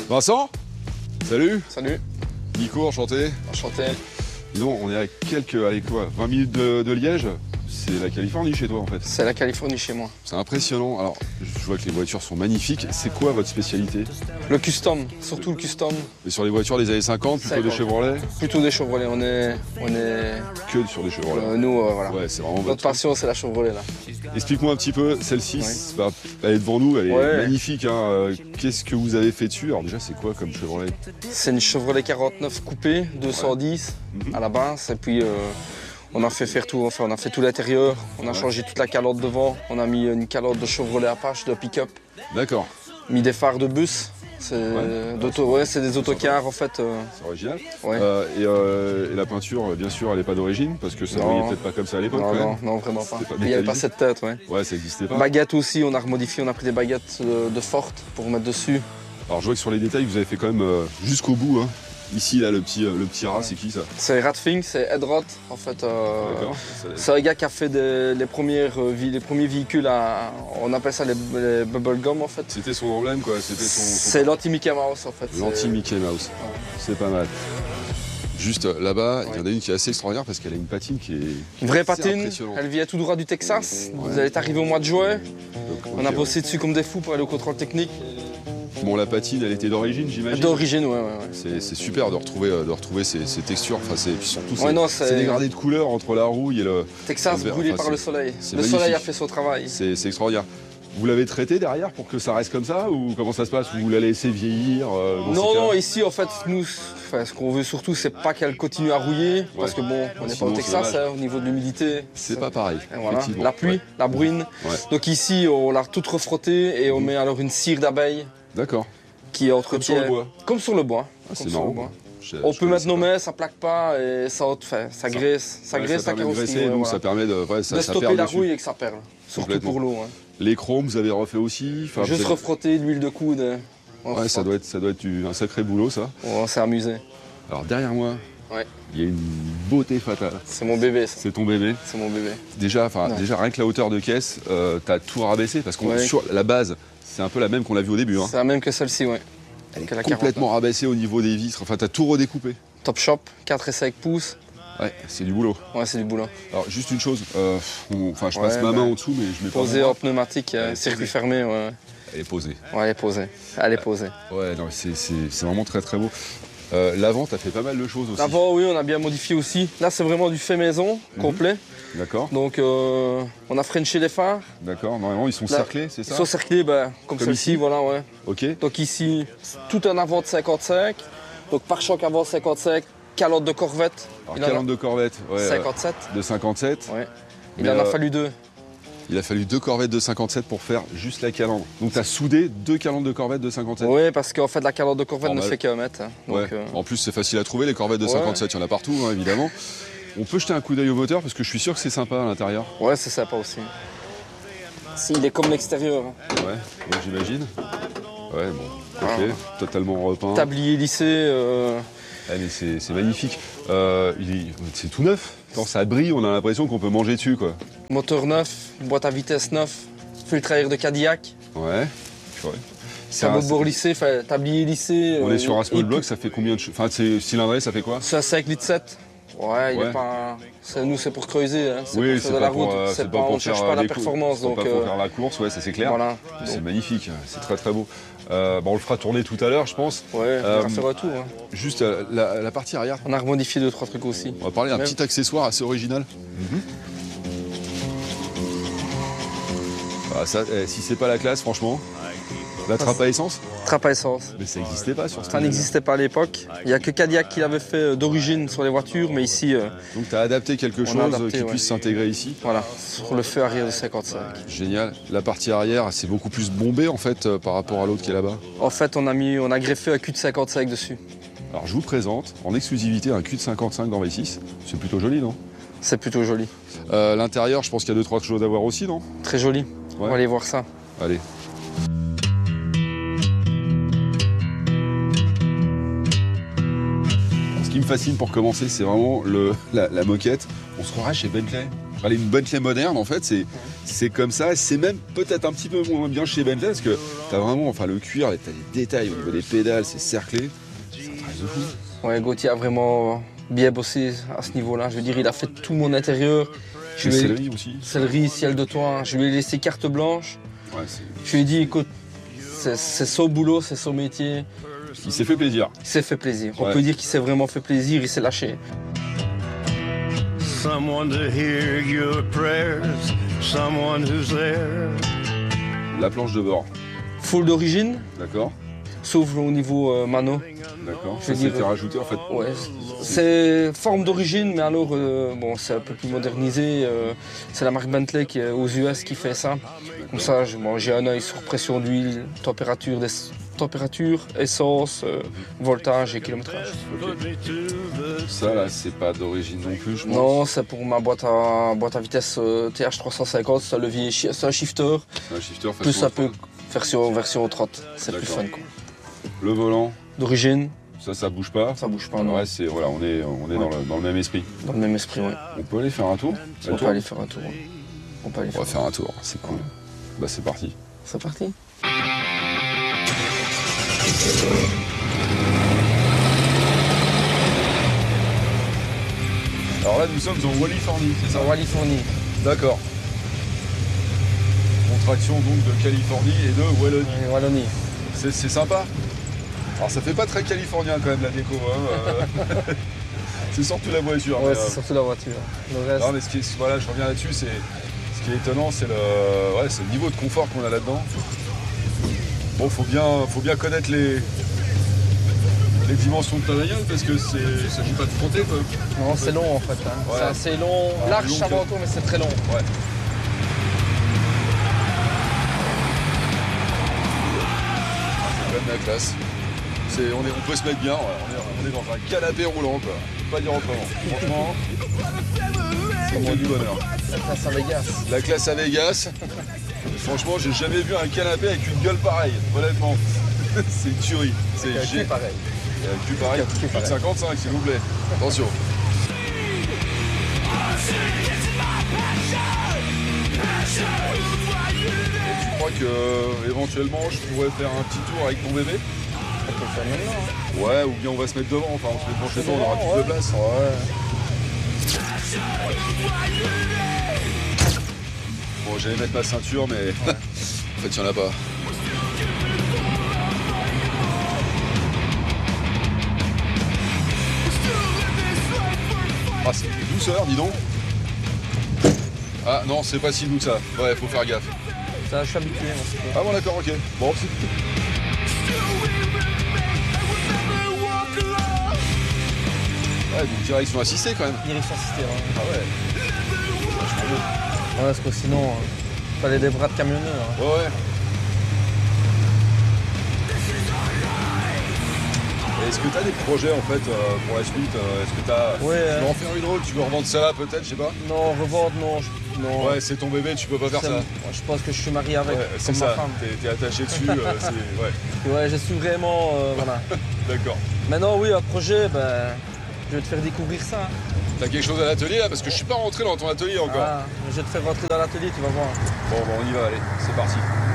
Vincent? Salut. Salut. Nico, enchanté. Enchanté. Dis donc, on est à quelques, allez quoi, 20 minutes de Liège. C'est la Californie chez toi en fait. C'est la Californie chez moi. C'est impressionnant. Alors, je vois que les voitures sont magnifiques. C'est quoi votre spécialité? Le custom, surtout le custom. Et sur les voitures des années 50, plutôt des 50. Chevrolet? Plutôt des Chevrolet. On est Que sur des Chevrolet. nous, voilà. Ouais, c'est vraiment Notre votre. passion, c'est la Chevrolet là. Explique-moi un petit peu, celle-ci, Ouais. elle est devant nous, elle est Ouais. magnifique. Hein. Qu'est-ce que vous avez fait dessus? Alors déjà, c'est quoi comme Chevrolet? C'est une Chevrolet 49 coupée, 210 à la base. Et puis on a fait faire tout, enfin on a fait tout l'intérieur. On a changé toute la calotte devant. On a mis une calotte de Chevrolet Apache, de pick-up. D'accord, Mis des phares de bus. C'est c'est des autocars en fait. c'est original. Ouais. Et la peinture, bien sûr, elle n'est pas d'origine, parce que ça ne Non. voyait peut-être pas comme ça à l'époque. Non, quand même. non, vraiment pas. C'était pas Il n'y avait pas métallisé. cette tête, ouais. Ouais, ça n'existait pas. Baguettes aussi, on a remodifié, on a pris des baguettes de Ford pour mettre dessus. Alors je vois que sur les détails, vous avez fait quand même jusqu'au bout. Hein. Ici, là, le petit rat, c'est qui ça? C'est Radfing, c'est Ed Roth en fait. D'accord. C'est un gars qui a fait les premiers véhicules on appelle ça les bubblegum en fait. C'était son emblème, quoi. C'était C'est l'anti-Mickey Mouse en fait. l'anti-Mickey Mouse. C'est pas mal. Juste là-bas, il y en a une qui est assez extraordinaire parce qu'elle a une patine qui est Une vraie assez patine, impressionnante. elle vient tout droit du Texas. Elle est arrivée au mois de juin. Donc, On a ok, bossé dessus comme des fous pour aller au contrôle technique. ouais. Bon, la patine, elle était d'origine, j'imagine. D'origine, ouais. C'est super de retrouver ces textures. Enfin, puis surtout Ouais, non, ces dégradés de couleurs entre la rouille et le. Texas le vert. brûlé Enfin, par le soleil. c'est Le soleil a magnifique. fait son travail. C'est extraordinaire. Vous l'avez traité derrière pour que ça reste comme ça ou comment ça se passe? Vous la laissez vieillir dans ces Non, cas-là? ici en fait, nous, ce qu'on veut surtout, c'est pas qu'elle continue à rouiller, parce que bon, on n'est pas Sinon, au c'est Texas, dommage. hein, au niveau de l'humidité. C'est pas pareil. Et voilà. effectivement. La pluie, Ouais. la bruine. Ouais. Donc ici, on l'a toute refrottée et on met alors une cire d'abeille D'accord. qui entretient. Comme sur le bois. Comme sur le bois. Ah, Comme c'est sur le marrant. bois. Je On peut mettre connaissais nos pas. mains, ça plaque pas et ça graisse, ça Ouais, graisse ça la permet de carrosserie. graisser, ouais, donc voilà. ça permet de, ça De perd stopper la dessus. rouille et que ça perle. Surtout Complètement. pour l'eau. Hein. Les chromes, vous avez refait aussi. Enfin, Juste vous avez- refrotter, l'huile de coude. On Ouais, ça refrotte. doit être un sacré boulot, ça. On s'est amusé. Alors derrière moi, Ouais. il y a une beauté fatale. C'est mon bébé, ça. C'est ton bébé. C'est mon bébé. Déjà, Ouais. déjà rien que la hauteur de caisse, t'as tout rabaissé parce que Ouais. sur la base, c'est un peu la même qu'on l'a vu au début. Hein. C'est la même que celle-ci, ouais. Elle est que la complètement rabaissée au niveau des vitres. Enfin, t'as tout redécoupé. Top Shop, 4 et 5 pouces. Ouais, c'est du boulot. Ouais, c'est du boulot. Alors juste une chose, enfin je Ouais, passe ma main bah, en dessous, mais je mets pas. Posée mon en bras. pneumatique, Elle est circuit posée. fermé, ouais. Elle est posée. Ouais, elle est posée. Elle est posée. Ouais, non, c'est vraiment très très beau. L'avant, t'as fait pas mal de choses aussi. L'avant, oui, on a bien modifié aussi. Là, c'est vraiment du fait maison, complet. D'accord, Donc, on a frenché les phares. d'accord. Normalement, ils sont Là, cerclés, c'est Ils ça? sont cerclés, comme Comme celle-ci, ici voilà, ouais. Ok. Donc ici, tout un avant de 55. Donc pare-choc avant 55, calotte de Corvette. Alors, Il en a calandre de Corvette, ouais, 57. de 57. Ouais. Il Mais, en a fallu 2. Il a fallu 2 Corvettes de 57 pour faire juste la calandre. Donc t'as soudé 2 calandres de Corvette de 57. Oui, parce qu'en fait, la calotte de Corvette Normal. ne fait qu'un mètre. Hein. Ouais. Donc, En plus, c'est facile à trouver, les Corvettes de Ouais. 57, il y en a partout, hein, évidemment. On peut jeter un coup d'œil au moteur parce que je suis sûr que c'est sympa à l'intérieur. ouais, c'est sympa aussi. Si, il est comme l'extérieur. Hein. Ouais, j'imagine. Ouais, bon, ok, Ah. totalement repeint. Tablier lissé. Ah, mais c'est magnifique. C'est tout neuf. Quand ça brille, on a l'impression qu'on peut manger dessus, quoi. Moteur neuf, boîte à vitesse neuf, filtre à air de Cadillac, Ouais. Ouais. sabot de bord lissé, enfin, tablier lissé. On est sur un small et block, ça fait combien de... Enfin, c'est cylindré, ça fait quoi? C'est un 5 litres 7. Ouais, il Ouais. est pas. Nous, c'est pour creuser. Hein. C'est Oui, pour faire de la route. C'est pas, on ne cherche pas la performance. C'est Donc, pas pour faire la course, ouais, ça c'est clair. voilà. C'est Donc, magnifique, c'est très très beau. Bon, on le fera tourner tout à l'heure, je pense. ouais, on va faire un tour. Hein. Juste la partie arrière. On a remodifié 2-3 trucs aussi. On va parler d'un Même. petit accessoire assez original. Ah, ça, si c'est pas la classe, franchement. La trappe à essence? Trappe à essence. Mais ça n'existait pas sur ce Ça modèle-là. n'existait pas à l'époque. Il n'y a que Cadillac qui l'avait fait d'origine sur les voitures, mais ici, Donc tu as adapté quelque On a chose adapté, qui ouais. puisse s'intégrer ici. voilà, sur le feu arrière de 55. Génial. La partie arrière, c'est beaucoup plus bombé en fait par rapport à l'autre qui est là-bas. En fait, on a greffé un cul de 55 dessus. Alors je vous présente en exclusivité un cul de 55 dans V6. C'est plutôt joli, non? C'est plutôt joli. L'intérieur, je pense qu'il y a 2-3 choses à voir aussi, non? Très joli. On Ouais. va aller voir ça. Allez. Ce qui me fascine pour commencer, c'est vraiment la moquette. On se croirait chez Bentley. Allez, une Bentley moderne, en fait, c'est comme ça. C'est même peut-être un petit peu moins bien chez Bentley parce que t'as vraiment, enfin, le cuir, t'as des détails au niveau des pédales, c'est cerclé. C'est un travail de fou. Ouais, Gauthier a vraiment bien bossé à ce niveau-là. Je veux dire, il a fait tout mon intérieur. Les selleries aussi. Sellerie, ciel de toit. Je lui ai laissé carte blanche. Ouais, je lui ai dit, écoute, c'est son boulot, c'est son métier. Il s'est fait plaisir. Il s'est fait plaisir. Ouais. On peut dire qu'il s'est vraiment fait plaisir, il s'est lâché. Someone to hear your prayers, someone who's there. La planche de bord. Full d'origine, D'accord. sauf au niveau mano. D'accord. Je Ça veux dire, s'était rajouté en fait. Ouais, c'est forme d'origine, mais alors bon, c'est un peu plus modernisé. C'est la marque Bentley qui est aux US qui fait ça. Comme ça, j'ai un œil sur pression d'huile, température, essence, voltage et kilométrage. Okay. Ça là, c'est pas d'origine non plus, je pense. Non, c'est pour ma boîte à vitesse TH350, c'est un levier, c'est un shifter. C'est un shifter Plus ça peut version trotte, c'est plus fun quoi. Le volant. D'origine. Ça bouge pas. Ça bouge pas, non. Ouais, c'est voilà, on est ouais. dans le même esprit. Dans le même esprit, oui. On peut aller faire un tour. On peut aller faire un tour. On va faire un tour, c'est cool. Bah c'est parti. C'est parti. Alors là, nous sommes en Californie, c'est ça? En Californie. D'accord. Contraction donc de Californie et de Wallonie. Wallonie. C'est sympa. Alors ça fait pas très californien quand même la déco. Hein. C'est surtout la voiture. Ouais, c'est surtout la voiture. Le reste... Non mais voilà, je reviens là-dessus, ce qui est étonnant, c'est le niveau de confort qu'on a là-dedans. Bon, faut bien connaître les dimensions de ta bagnole parce que ça s'agit pas de fronter quoi. Non, c'est long en fait. Hein. Ouais. C'est assez long. Large avant tout, mais c'est très long. Ouais. C'est quand même la classe. On peut se mettre bien, on est dans un canapé roulant quoi. Faut pas dire autrement. Franchement, c'est du bonheur. La classe à Vegas. La classe à Vegas. Franchement, j'ai jamais vu un canapé avec une gueule pareille, honnêtement. C'est une tuerie. C'est un cul pareil. Un cul pareil, plus de 55 s'il vous plaît. Attention. Tu crois que éventuellement je pourrais faire un petit tour avec ton bébé? On peut le faire maintenant. Ouais, ou bien on va se mettre devant, enfin on se met devant chez toi, on aura plus de place. Ouais. Bon, j'allais mettre ma ceinture, mais en fait, il n'y en a pas. Ah, c'est douceur, dis donc. Ah non, c'est pas si doux que ça. Ouais, faut faire gaffe. Ça, je suis habitué. Ah bon, d'accord, ok. Bon, c'est... Ouais, donc direction assistée quand même. Direction assistée, ouais. Ah ouais. Ouais, parce que sinon, fallait des bras de camionneur. Hein. Ouais. Est-ce que tu as des projets en fait pour la suite? Est-ce que tu as... tu veux en faire une autre? Tu veux revendre ça là peut-être? Je sais pas. Non, revendre, non. Non. Ouais, c'est ton bébé, tu peux pas faire ça. Moi, je pense que je suis marié avec, c'est comme ça. ma femme. T'es attaché dessus, ouais. Ouais, je suis vraiment... voilà. D'accord. Maintenant, oui, un projet, ben, je vais te faire découvrir ça. Hein. T'as quelque chose à l'atelier là? Parce que je suis pas rentré dans ton atelier encore. Ah, je vais te faire rentrer dans l'atelier, tu vas voir. Bon, on y va, allez, c'est parti.